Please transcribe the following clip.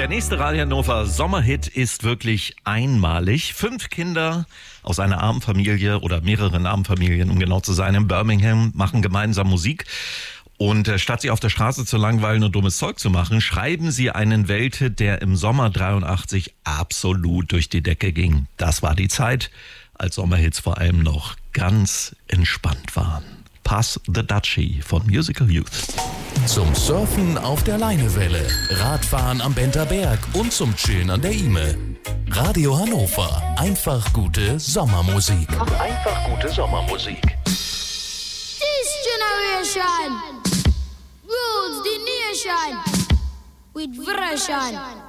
Der nächste Radio Hannover Sommerhit ist wirklich einmalig. 5 Kinder aus einer armen Familie oder mehreren armen Familien, um genau zu sein, in Birmingham machen gemeinsam Musik. Und statt sich auf der Straße zu langweilen und dummes Zeug zu machen, schreiben sie einen Welthit, der im Sommer 83 absolut durch die Decke ging. Das war die Zeit, als Sommerhits vor allem noch ganz entspannt waren. Pass the Dutchie von Musical Youth. Zum Surfen auf der Leinewelle, Radfahren am Benter Berg und zum Chillen an der Ihme. Radio Hannover. Einfach gute Sommermusik. Einfach gute Sommermusik. This generation rules the nation with version.